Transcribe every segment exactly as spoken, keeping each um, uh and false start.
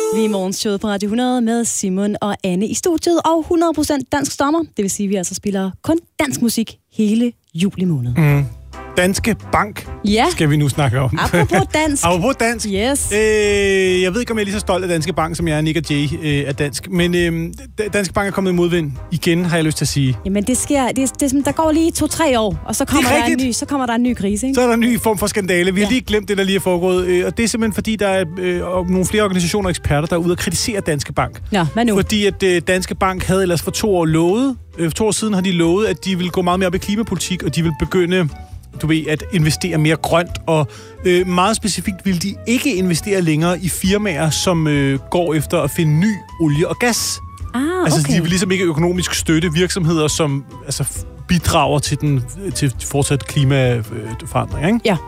Vi er i morgenshowet på Radio hundrede med Simon og Anne i studiet, og hundrede procent dansk stommer. Det vil sige, at vi altså spiller kun dansk musik hele juli måned. Mm. Danske Bank ja. skal vi nu snakke om. Apropos dansk. Apropos dansk. Yes. Øh, jeg ved ikke, om jeg er lige så stolt af Danske Bank, som jeg er. Nick og Jay øh, er dansk. Men øh, Danske Bank er kommet i modvind igen, har jeg lyst til at sige. Jamen, det sker... Det, det, det, der går lige to-tre år, og så kommer, der en, ny, så kommer der en ny krise, ikke? Så er der en ny form for skandale. Vi har ja. lige glemt det, der lige er foregået. Øh, og det er simpelthen, fordi der er øh, nogle flere organisationer og eksperter, der er ude og kritisere Danske Bank. Ja, hvad nu? Fordi at øh, Danske Bank havde ellers for to år lovet... Øh, for to år siden har de lovet, at de vil gå meget mere op i klimapolitik, og de vil begynde... du ved, at investere mere grønt, og øh, meget specifikt vil de ikke investere længere i firmaer, som øh, går efter at finde ny olie og gas. Ah, okay. Altså, de vil ligesom ikke økonomisk støtte virksomheder, som altså, bidrager til den til fortsat klimaforandring, ikke? Ja.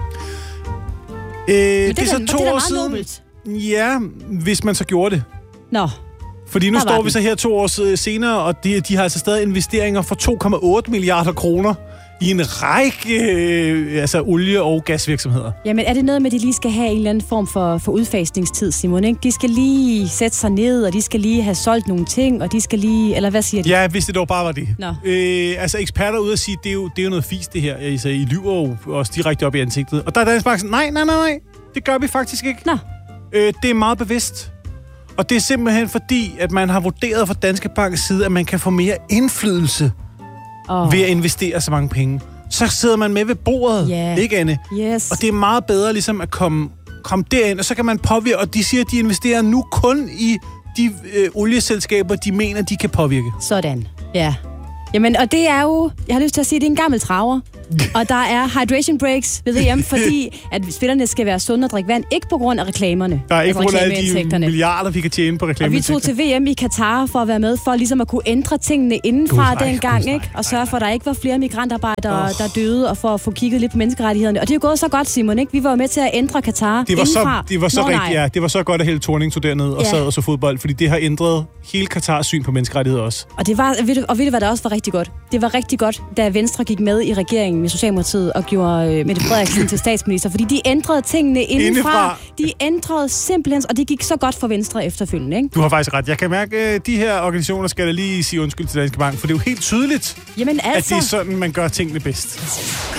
Øh, det, det er så da, to det er år meget siden. nobelt. Ja, hvis man så gjorde det. Nå. Fordi nu Der står vi så her to år senere, og de, de har altså stadig investeringer for to komma otte milliarder kroner i en række øh, altså olie- og gasvirksomheder. Jamen, er det noget med, at de lige skal have en eller anden form for, for udfasningstid, Simon? Ikke? De skal lige sætte sig ned, og de skal lige have solgt nogle ting, og de skal lige... Eller hvad siger de? Ja, hvis det dog bare var det. Nå. Øh, altså, eksperter ude at sige, det er jo, det er jo noget fisk, det her. Altså, I lyver jo også direkte op i ansigtet. Og der er Dansk Bank sådan, nej, nej, nej, nej. Det gør vi faktisk ikke. Nå. Øh, det er meget bevidst. Og det er simpelthen fordi, at man har vurderet fra Danske Banks side, at man kan få mere indflydelse oh. ved at investere så mange penge. Så sidder man med ved bordet, yeah. ikke Anne? Yes. Og det er meget bedre ligesom at komme, komme derind, og så kan man påvirke, og de siger, at de investerer nu kun i de øh, olieselskaber, de mener, de kan påvirke. Sådan, ja. Jamen, og det er jo, jeg har lyst til at sige, det er en gammel traver. Og der er hydration breaks ved V M, fordi at spillerne skal være sunde og drikke vand, ikke på grund af reklamerne. Der er ikke på grund af alle de milliarder, vi kan tjene på reklameindtægter. Og vi tog til V M i Katar for at være med, for ligesom at kunne ændre tingene indenfra dengang, ikke? Og sørge for, at der ikke var flere migrantarbejdere, oh. der døde, og for at få kigget lidt på menneskerettighederne. Og det er jo gået så godt, Simon, ikke? Vi var jo med til at ændre Katar det var indenfra. Så, det var så Nå, rigtigt, ja. Det var så godt, at Helle Thorning tog derned og ja. sad og så fodbold, fordi det har ændret hele Katars syn på menneskerettigheder også. Og det var, ved du, og ved du, hvad der også var rigtig godt? Det var rigtig godt, da Venstre gik med i regeringen med Socialdemokratiet og gjorde øh, Mette Frederiksen til statsminister, fordi de ændrede tingene indenfra. Indefra. De ændrede simpelthen, og det gik så godt for Venstre efterfølgende, ikke? Du har faktisk ret. Jeg kan mærke, at de her organisationer skal da lige sige undskyld til Danske Bank, for det er jo helt tydeligt, Jamen, altså... at det er sådan, man gør tingene bedst.